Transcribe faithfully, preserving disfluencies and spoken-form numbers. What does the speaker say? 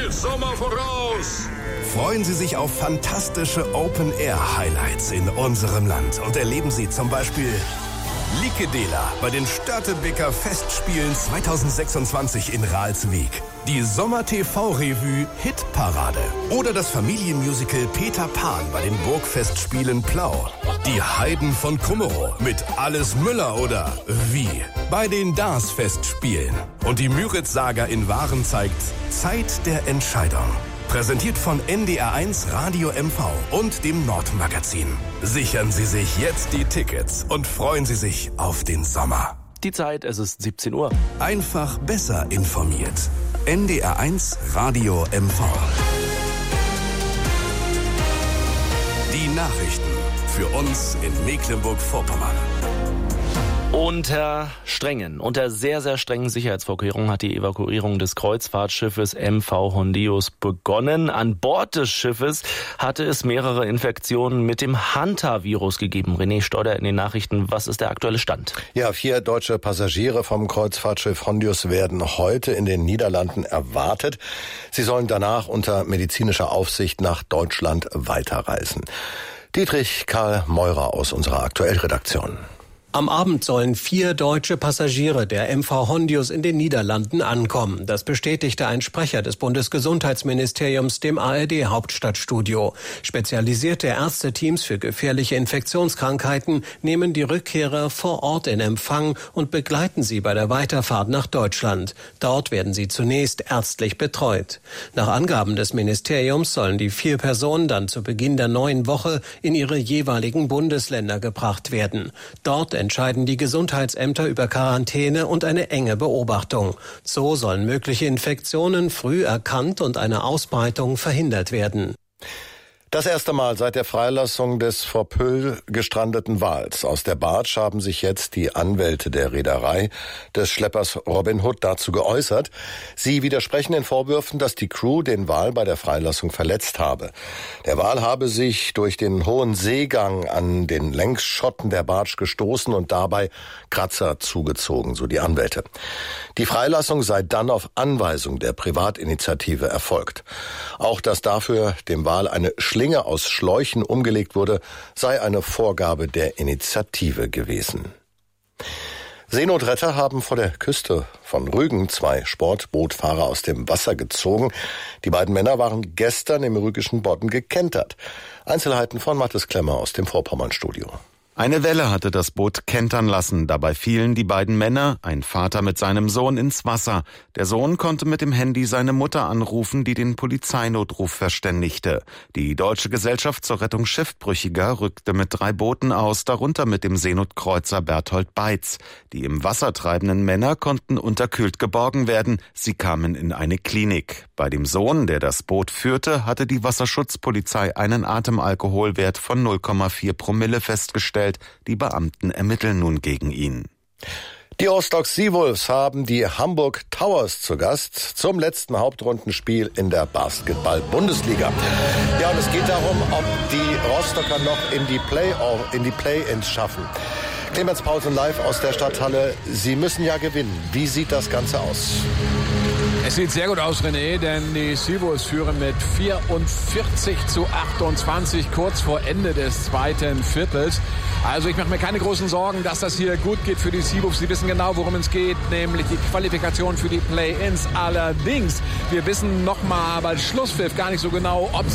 viel Sommer voraus. Freuen Sie sich auf fantastische Open-Air-Highlights in unserem Land und erleben Sie zum Beispiel Likedela bei den Störtebeker Festspielen zweitausendsechsundzwanzig in Ralswiek, die Sommer-T V-Revue Hitparade oder das Familienmusical Peter Pan bei den Burgfestspielen Plau, die Heiden von Kummerow mit Alles Müller oder Wie bei den Dars-Festspielen und die Müritz-Saga in Waren zeigt Zeit der Entscheidung. Präsentiert von N D R eins Radio M V und dem Nordmagazin. Sichern Sie sich jetzt die Tickets und freuen Sie sich auf den Sommer. Die Zeit, es ist siebzehn Uhr. Einfach besser informiert. N D R eins Radio M V. Die Nachrichten für uns in Mecklenburg-Vorpommern. Unter strengen, unter sehr, sehr strengen Sicherheitsvorkehrungen hat die Evakuierung des Kreuzfahrtschiffes M V Hondius begonnen. An Bord des Schiffes hatte es mehrere Infektionen mit dem Hantavirus gegeben. René Stodder in den Nachrichten. Was ist der aktuelle Stand? Ja, vier deutsche Passagiere vom Kreuzfahrtschiff Hondius werden heute in den Niederlanden erwartet. Sie sollen danach unter medizinischer Aufsicht nach Deutschland weiterreisen. Dietrich Karl Meurer aus unserer Aktuellredaktion. Am Abend sollen vier deutsche Passagiere der M V Hondius in den Niederlanden ankommen. Das bestätigte ein Sprecher des Bundesgesundheitsministeriums dem A R D-Hauptstadtstudio. Spezialisierte Ärzteteams für gefährliche Infektionskrankheiten nehmen die Rückkehrer vor Ort in Empfang und begleiten sie bei der Weiterfahrt nach Deutschland. Dort werden sie zunächst ärztlich betreut. Nach Angaben des Ministeriums sollen die vier Personen dann zu Beginn der neuen Woche in ihre jeweiligen Bundesländer gebracht werden. Dort entscheiden die Gesundheitsämter über Quarantäne und eine enge Beobachtung. So sollen mögliche Infektionen früh erkannt und eine Ausbreitung verhindert werden. Das erste Mal seit der Freilassung des vor Pöhl gestrandeten Wals aus der Bartsch haben sich jetzt die Anwälte der Reederei des Schleppers Robin Hood dazu geäußert. Sie widersprechen den Vorwürfen, dass die Crew den Wal bei der Freilassung verletzt habe. Der Wal habe sich durch den hohen Seegang an den Längsschotten der Bartsch gestoßen und dabei Kratzer zugezogen, so die Anwälte. Die Freilassung sei dann auf Anweisung der Privatinitiative erfolgt. Auch dass dafür dem Wal eine Schlinge aus Schläuchen umgelegt wurde, sei eine Vorgabe der Initiative gewesen. Seenotretter haben vor der Küste von Rügen zwei Sportbootfahrer aus dem Wasser gezogen. Die beiden Männer waren gestern im rügischen Bodden gekentert. Einzelheiten von Mathis Klemmer aus dem Vorpommernstudio. Eine Welle hatte das Boot kentern lassen. Dabei fielen die beiden Männer, ein Vater mit seinem Sohn, ins Wasser. Der Sohn konnte mit dem Handy seine Mutter anrufen, die den Polizeinotruf verständigte. Die Deutsche Gesellschaft zur Rettung Schiffbrüchiger rückte mit drei Booten aus, darunter mit dem Seenotkreuzer Berthold Beitz. Die im Wasser treibenden Männer konnten unterkühlt geborgen werden. Sie kamen in eine Klinik. Bei dem Sohn, der das Boot führte, hatte die Wasserschutzpolizei einen Atemalkoholwert von null Komma vier Promille festgestellt. Die Beamten ermitteln nun gegen ihn. Die Rostock Seawolves haben die Hamburg Towers zu Gast zum letzten Hauptrundenspiel in der Basketball-Bundesliga. Ja, und es geht darum, ob die Rostocker noch in die Play-Off, in die Play-Ins schaffen. Clemens Paulsen live aus der Stadthalle. Sie müssen ja gewinnen. Wie sieht das Ganze aus? Es sieht sehr gut aus, René, denn die Seawolves führen mit vierundvierzig zu achtundzwanzig kurz vor Ende des zweiten Viertels. Also ich mache mir keine großen Sorgen, dass das hier gut geht für die Seawolves. Sie wissen genau, worum es geht, nämlich die Qualifikation für die Play-Ins. Allerdings, wir wissen noch mal bei Schlusspfiff gar nicht so genau, ob